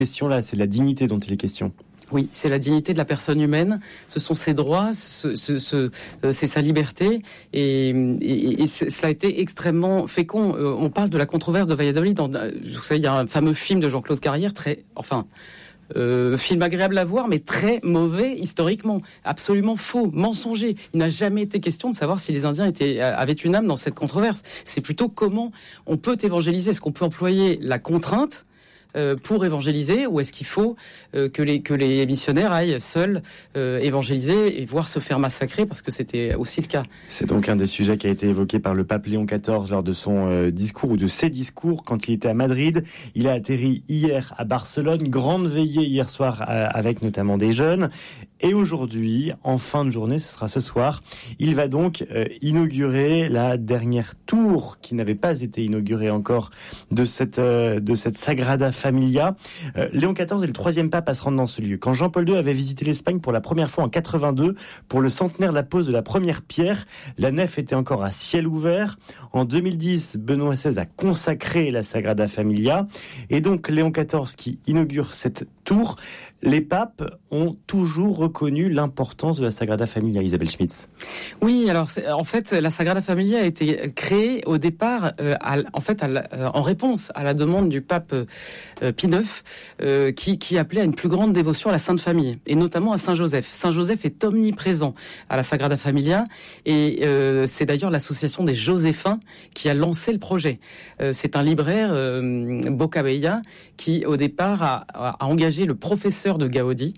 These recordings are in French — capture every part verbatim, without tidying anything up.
question là, c'est de la dignité dont il est question. Oui, c'est la dignité de la personne humaine, ce sont ses droits, ce, ce, ce, euh, c'est sa liberté, et, et, et ça a été extrêmement fécond. Euh, on parle de la controverse de Valladolid. Dans, vous savez, il y a un fameux film de Jean-Claude Carrière, très, enfin, euh, film agréable à voir, mais très mauvais historiquement, absolument faux, mensonger. Il n'a jamais été question de savoir si les Indiens étaient, avaient une âme dans cette controverse. C'est plutôt comment on peut évangéliser. Est-ce qu'on peut employer la contrainte Euh, pour évangéliser, ou est-ce qu'il faut euh, que les que les missionnaires aillent seuls euh, évangéliser et voir se faire massacrer, parce que c'était aussi le cas. C'est donc un des sujets qui a été évoqué par le pape Léon quatorze lors de son euh, discours, ou de ses discours, quand il était à Madrid. Il a atterri hier à Barcelone, grande veillée hier soir euh, avec notamment des jeunes. Et aujourd'hui, en fin de journée, ce sera ce soir, il va donc euh, inaugurer la dernière tour qui n'avait pas été inaugurée encore de cette euh, de cette Sagrada Familia. Euh, Léon quatorze est le troisième pape à se rendre dans ce lieu. Quand Jean-Paul deux avait visité l'Espagne pour la première fois en quatre-vingt-deux, pour le centenaire de la pose de la première pierre, la nef était encore à ciel ouvert. En deux mille dix, Benoît seize a consacré la Sagrada Familia. Et donc Léon quatorze qui inaugure cette tour. Les papes ont toujours reconnu l'importance de la Sagrada Familia, Isabelle Schmitz. Oui, alors c'est, en fait, la Sagrada Familia a été créée au départ, euh, à, en fait, à la, euh, en réponse à la demande du pape euh, Pie neuf, euh, qui, qui appelait à une plus grande dévotion à la Sainte Famille, et notamment à Saint Joseph. Saint Joseph est omniprésent à la Sagrada Familia, et euh, c'est d'ailleurs l'association des Joséphains qui a lancé le projet. Euh, c'est un libraire, euh, Bocabella, qui au départ a, a engagé le professeur de Gaudi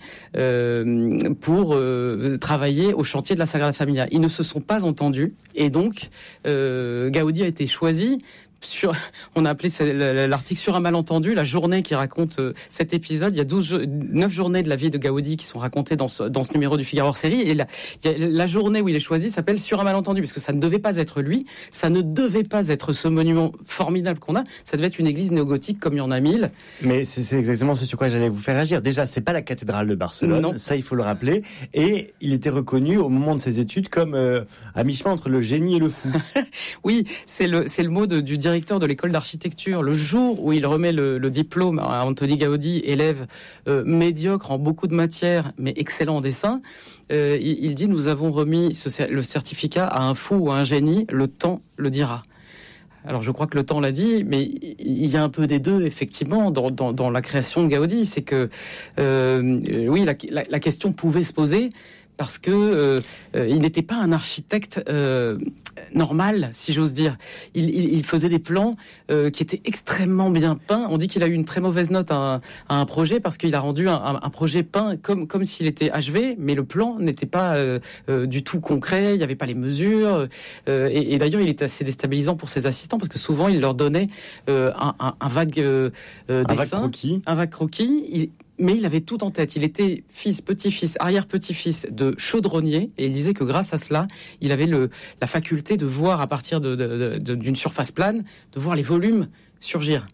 euh, pour euh, travailler au chantier de la Sagrada Familia. Ils ne se sont pas entendus, et donc euh, Gaudi a été choisi. Sur, on a appelé l'article sur un malentendu, la journée qui raconte euh, cet épisode. Il y a douze, neuf journées de la vie de Gaudi qui sont racontées dans ce, dans ce numéro du Figaro hors série. Et la, il y a, la journée où il est choisi s'appelle sur un malentendu, parce que ça ne devait pas être lui, ça ne devait pas être ce monument formidable qu'on a. Ça devait être une église néogothique comme il y en a mille. Mais c'est, c'est exactement ce sur quoi j'allais vous faire agir. Déjà, c'est pas la cathédrale de Barcelone, non. Ça il faut le rappeler. Et il était reconnu au moment de ses études comme euh, à mi-chemin entre le génie et le fou. Oui, c'est le, c'est le mot de, du directeur de l'école d'architecture. Le jour où il remet le, le diplôme à Antoni Gaudi, élève euh, médiocre en beaucoup de matières, mais excellent en dessin, euh, il, il dit: nous avons remis ce, le certificat à un fou ou à un génie, le temps le dira. Alors je crois que le temps l'a dit, mais il y a un peu des deux effectivement dans, dans, dans la création de Gaudi. C'est que euh, oui, la, la, la question pouvait se poser, parce que euh, euh, il n'était pas un architecte euh, normal, si j'ose dire. Il, il, il faisait des plans euh, qui étaient extrêmement bien peints. On dit qu'il a eu une très mauvaise note à un, à un projet, parce qu'il a rendu un, un, un projet peint comme, comme s'il était achevé, mais le plan n'était pas euh, euh, du tout concret, il n'y avait pas les mesures. Euh, et, et d'ailleurs, il était assez déstabilisant pour ses assistants, parce que souvent, il leur donnait euh, un, un, un vague euh, euh, un dessin, vague croquis. Un vague croquis. Il, Mais il avait tout en tête. Il était fils, petit-fils, arrière-petit-fils de chaudronnier, et il disait que grâce à cela, il avait le, la faculté de voir à partir de, de, de, d'une surface plane, de voir les volumes surgir.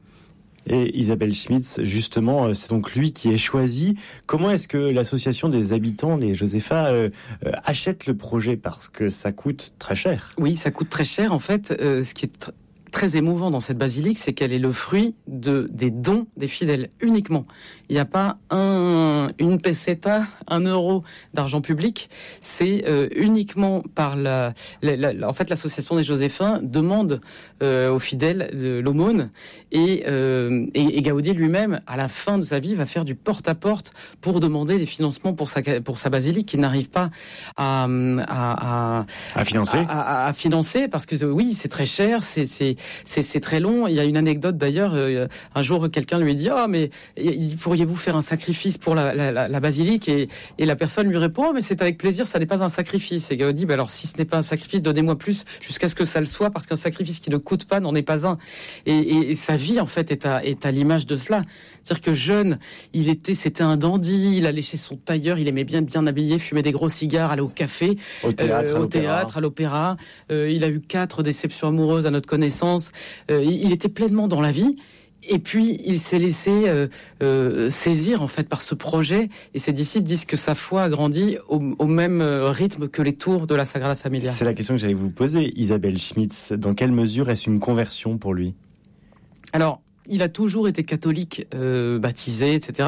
Et Isabelle Schmitz, justement, c'est donc lui qui est choisi. Comment est-ce que l'association des habitants, les Josépha, euh, euh, achète le projet? Parce que ça coûte très cher. Oui, ça coûte très cher. En fait, euh, ce qui est tr- très émouvant dans cette basilique, c'est qu'elle est le fruit de, des dons des fidèles uniquement. Il n'y a pas un, une peseta, un euro d'argent public. C'est euh, uniquement par la, la, la, en fait, l'association des Joséphains demande euh, aux fidèles de l'aumône, et, euh, et, et Gaudi lui-même, à la fin de sa vie, va faire du porte-à-porte pour demander des financements pour sa, pour sa basilique, qui n'arrive pas à, à, à, à financer. À, à, à financer, parce que oui, c'est très cher, c'est, c'est, c'est, c'est très long. Il y a une anecdote d'ailleurs. Euh, un jour, quelqu'un lui dit: ah, oh, mais pourriez-vous faire un sacrifice pour la, la, la, la basilique? Et, et la personne lui répond: oh, mais c'est avec plaisir, ça n'est pas un sacrifice. Et Gaudi dit: bah alors si ce n'est pas un sacrifice, donnez-moi plus jusqu'à ce que ça le soit, parce qu'un sacrifice qui ne coûte pas n'en est pas un. Et, et, et sa vie en fait est à, est à l'image de cela. C'est-à-dire que jeune, il était, c'était un dandy. Il allait chez son tailleur, il aimait bien être bien habillé, fumer des gros cigares, aller au café, au théâtre, euh, à au théâtre, à l'opéra. Euh, il a eu quatre déceptions amoureuses à notre connaissance. Euh, il, il était pleinement dans la vie. Et puis, il s'est laissé euh, euh, saisir en fait par ce projet, et ses disciples disent que sa foi a grandi au, au même rythme que les tours de la Sagrada Familia. C'est la question que j'allais vous poser, Isabelle Schmitz. Dans quelle mesure est-ce une conversion pour lui? Alors, il a toujours été catholique, euh, baptisé, et cetera.